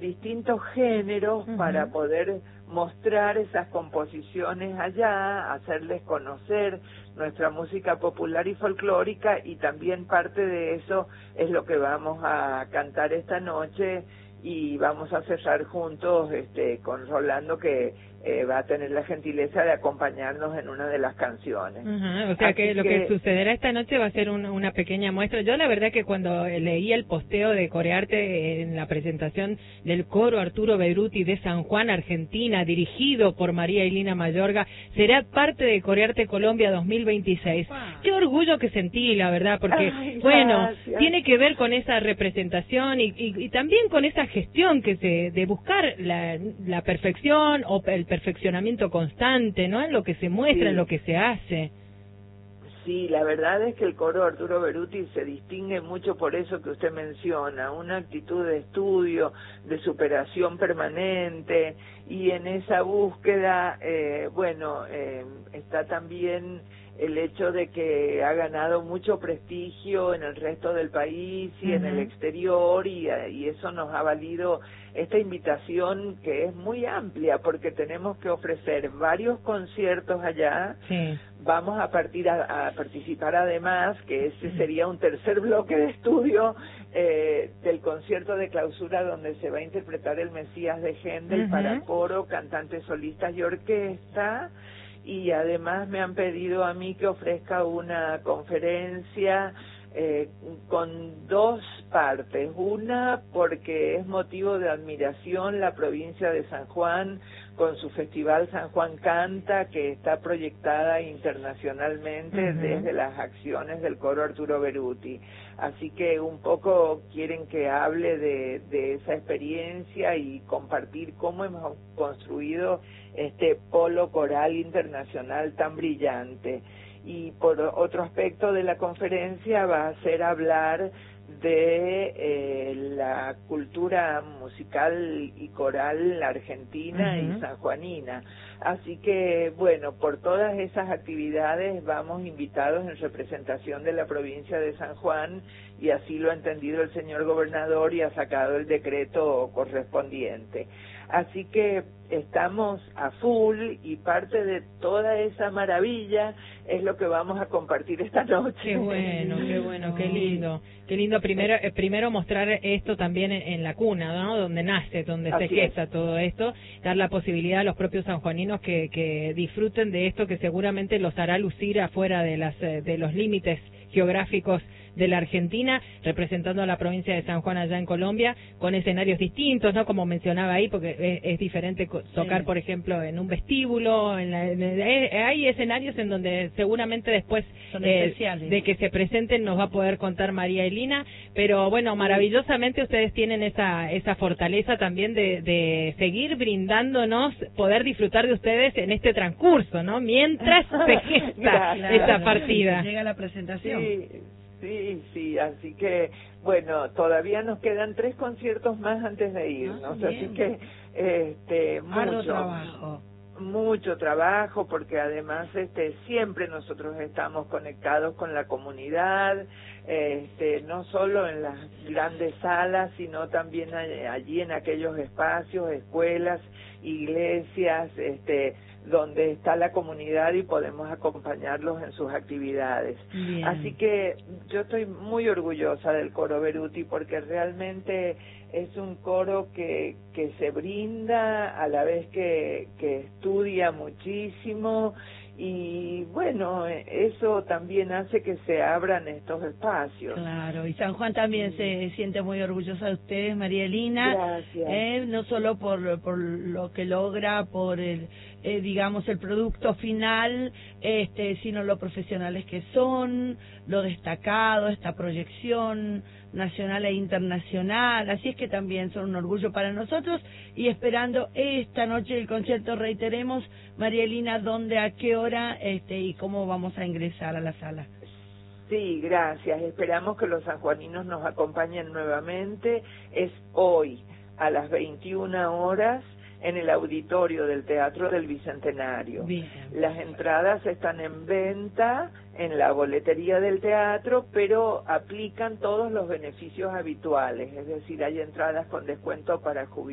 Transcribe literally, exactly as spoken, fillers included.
distintos géneros uh-huh. para poder mostrar esas composiciones allá, hacerles conocer nuestra música popular y folclórica, y también parte de eso es lo que vamos a cantar esta noche, y vamos a cerrar juntos este con Rolando, que eh, va a tener la gentileza de acompañarnos en una de las canciones. Uh-huh. O sea que, que lo que sucederá esta noche va a ser un, una pequeña muestra. Yo la verdad que cuando leí el posteo de Corearte en la presentación del coro Arturo Beruti de San Juan, Argentina, dirigido por María Elina Mayorga, será parte de Corearte Colombia dos mil veintiséis. Wow. Qué orgullo que sentí, la verdad, porque, Ay, bueno, tiene que ver con esa representación y, y, y también con esa gestión que se de buscar la, la perfección o el perfeccionamiento constante, ¿no? En lo que se muestra, sí. en lo que se hace. Sí, la verdad es que el coro Arturo Beruti se distingue mucho por eso que usted menciona, una actitud de estudio, de superación permanente, y en esa búsqueda, eh, bueno, eh, está también el hecho de que ha ganado mucho prestigio en el resto del país y uh-huh. en el exterior, y, y eso nos ha valido esta invitación, que es muy amplia, porque tenemos que ofrecer varios conciertos allá. Sí. Vamos a, partir a, a participar además, que ese sería un tercer bloque de estudio, eh, del concierto de clausura, donde se va a interpretar el Mesías de Händel uh-huh. para coro, cantantes solistas y orquesta. Y además me han pedido a mí que ofrezca una conferencia eh, con dos partes. Una, porque es motivo de admiración la provincia de San Juan, con su festival San Juan Canta, que está proyectada internacionalmente uh-huh. desde las acciones del coro Arturo Beruti. Así que un poco quieren que hable de, de esa experiencia y compartir cómo hemos construido este polo coral internacional tan brillante. Y por otro aspecto de la conferencia va a ser hablar de eh, la cultura musical y coral argentina uh-huh. y sanjuanina. Así que, bueno, por todas esas actividades vamos invitados en representación de la provincia de San Juan, y así lo ha entendido el señor gobernador y ha sacado el decreto correspondiente. Así que estamos a full, y parte de toda esa maravilla es lo que vamos a compartir esta noche. Qué bueno, qué bueno, qué lindo. Qué lindo primero eh, primero mostrar esto también en, en la cuna, ¿no? Donde nace, donde Así se gesta es. todo esto, dar la posibilidad a los propios sanjuaninos que, que disfruten de esto, que seguramente los hará lucir afuera de las de los límites geográficos de la Argentina, representando a la provincia de San Juan allá en Colombia, con escenarios distintos, ¿no? Como mencionaba ahí, porque es, es diferente tocar, sí. por ejemplo, en un vestíbulo, en la, en el, hay escenarios en donde seguramente después eh, de que se presenten nos va a poder contar María Elina, pero bueno, maravillosamente ustedes tienen esa esa fortaleza también de, de seguir brindándonos, poder disfrutar de ustedes en este transcurso, ¿no? Mientras se gesta esa partida. Llega la presentación. Sí. Sí, sí, así que, bueno, todavía nos quedan tres conciertos más antes de irnos, ah, así que, este, mucho trabajo. Mucho trabajo, porque además, este, siempre nosotros estamos conectados con la comunidad, este, no solo en las grandes salas, sino también allí en aquellos espacios, escuelas, iglesias, este, donde está la comunidad, y podemos acompañarlos en sus actividades. Bien. Así que yo estoy muy orgullosa del coro Beruti, porque realmente es un coro que, que se brinda a la vez que, que estudia muchísimo, y bueno, eso también hace que se abran estos espacios. Claro, y San Juan también sí. se siente muy orgullosa de ustedes, María Elina. Gracias. Eh, no solo por, por lo que logra, por el, eh, digamos, el producto final, este, sino lo profesionales que son, lo destacado, esta proyección nacional e internacional, así es que también son un orgullo para nosotros, y esperando esta noche el concierto, reiteremos, María Elina, ¿dónde, a qué hora este, y cómo vamos a ingresar a la sala? Sí, gracias, esperamos que los sanjuaninos nos acompañen nuevamente. Es hoy a las veintiuna horas en el auditorio del Teatro del Bicentenario. Bien. Las entradas están en venta en la boletería del teatro, pero aplican todos los beneficios habituales, es decir, hay entradas con descuento para jubilados,